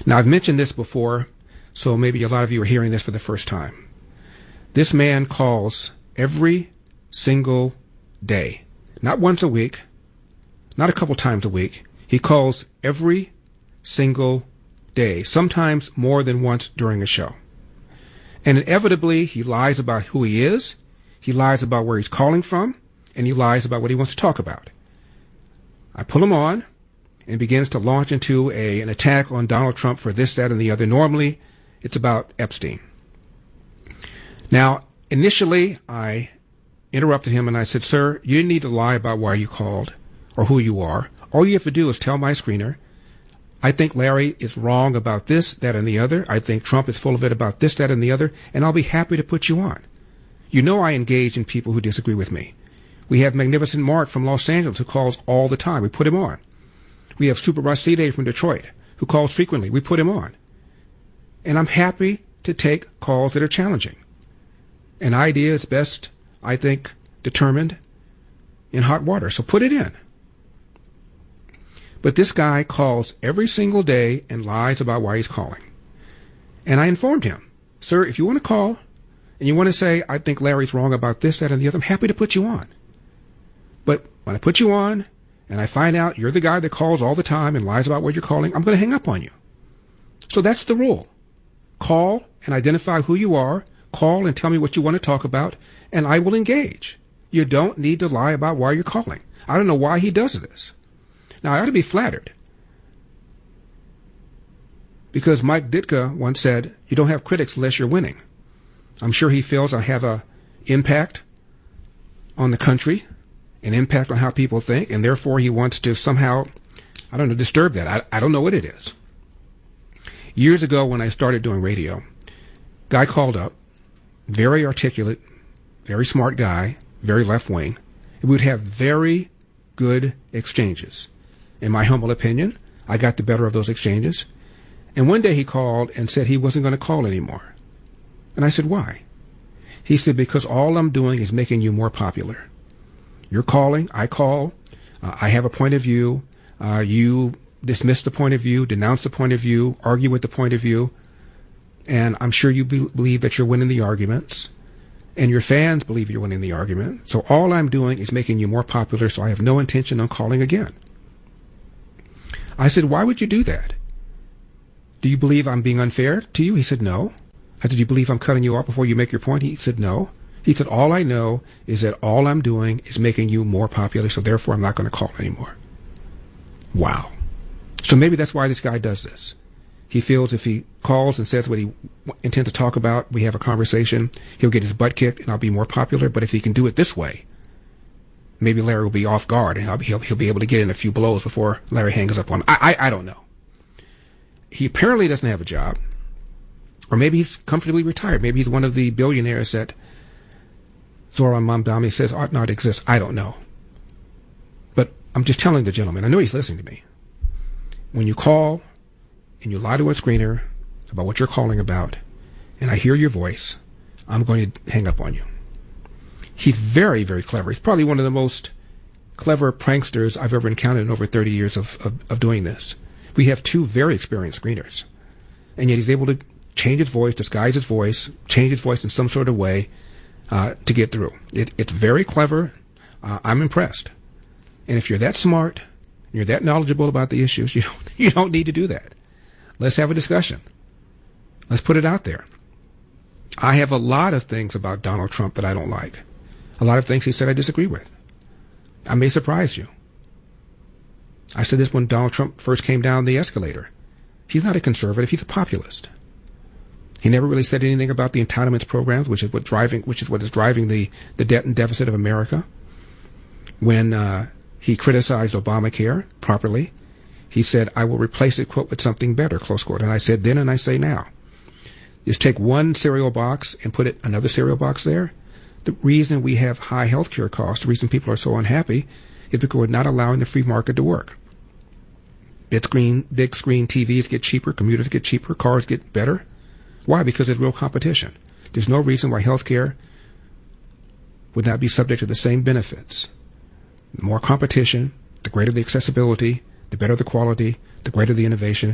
Now, I've mentioned this before, so maybe a lot of you are hearing this for the first time. This man calls every single day, not once a week, not a couple times a week. He calls every single day, sometimes more than once during a show. And inevitably, he lies about who he is, he lies about where he's calling from, and he lies about what he wants to talk about. I pull him on, and begins to launch into an attack on Donald Trump for this, that, and the other. Normally, it's about Epstein. Now, initially, I interrupted him and I said, "Sir, you didn't need to lie about why you called or who you are. All you have to do is tell my screener, I think Larry is wrong about this, that, and the other. I think Trump is full of it about this, that, and the other, and I'll be happy to put you on. You know I engage in people who disagree with me. We have Magnificent Mark from Los Angeles who calls all the time. We put him on. We have Super Rashide from Detroit who calls frequently. We put him on. And I'm happy to take calls that are challenging. An idea is best, I think, determined in hot water. So put it in." But this guy calls every single day and lies about why he's calling. And I informed him, "Sir, if you want to call and you want to say, I think Larry's wrong about this, that, and the other, I'm happy to put you on. But when I put you on, and I find out you're the guy that calls all the time and lies about what you're calling, I'm going to hang up on you." So that's the rule. Call and identify who you are. Call and tell me what you want to talk about, and I will engage. You don't need to lie about why you're calling. I don't know why he does this. Now, I ought to be flattered, because Mike Ditka once said, "You don't have critics unless you're winning." I'm sure he feels I have an impact on the country, an impact on how people think, and therefore he wants to somehow, disturb that. I don't know what it is. Years ago when I started doing radio, guy called up, very articulate, very smart guy, very left-wing, and we would have very good exchanges. In my humble opinion, I got the better of those exchanges, and one day he called and said he wasn't going to call anymore. And I said, "Why?" He said, "Because all I'm doing is making you more popular. You're calling, I call, I have a point of view, you dismiss the point of view, denounce the point of view, argue with the point of view, and I'm sure you believe that you're winning the arguments, and your fans believe you're winning the argument, so all I'm doing is making you more popular, so I have no intention on calling again." I said, "Why would you do that? Do you believe I'm being unfair to you?" He said, "No." I said, "Do you believe I'm cutting you off before you make your point?" He said, "No." He said, "All I know is that all I'm doing is making you more popular, so therefore I'm not going to call anymore." Wow. So maybe that's why this guy does this. He feels if he calls and says what he intends to talk about, we have a conversation, he'll get his butt kicked and I'll be more popular. But if he can do it this way, maybe Larry will be off guard and he'll be able to get in a few blows before Larry hangs up on him. I don't know. He apparently doesn't have a job. Or maybe he's comfortably retired. Maybe he's one of the billionaires that Zoran Mamdani says ought not exist. I don't know. But I'm just telling the gentleman, I know he's listening to me. When you call and you lie to a screener about what you're calling about, and I hear your voice, I'm going to hang up on you. He's very, very clever. He's probably one of the most clever pranksters I've ever encountered in over 30 years of doing this. We have two very experienced screeners, and yet he's able to change his voice, disguise his voice, change his voice in some sort of way to get through. It's very clever. I'm impressed. And if you're that smart, and you're that knowledgeable about the issues, you don't need to do that. Let's have a discussion. Let's put it out there. I have a lot of things about Donald Trump that I don't like. A lot of things he said I disagree with. I may surprise you. I said this when Donald Trump first came down the escalator. He's not a conservative. He's a populist. He never really said anything about the entitlements programs, which is what is driving the debt and deficit of America. When he criticized Obamacare properly, he said, "I will replace it, quote, with something better," close quote. And I said then and I say now, just take one cereal box and put another cereal box there. The reason we have high health care costs, the reason people are so unhappy, is because we're not allowing the free market to work. Big screen TVs get cheaper, computers get cheaper, cars get better. Why? Because there's real competition. There's no reason why health care would not be subject to the same benefits. The more competition, the greater the accessibility, the better the quality, the greater the innovation,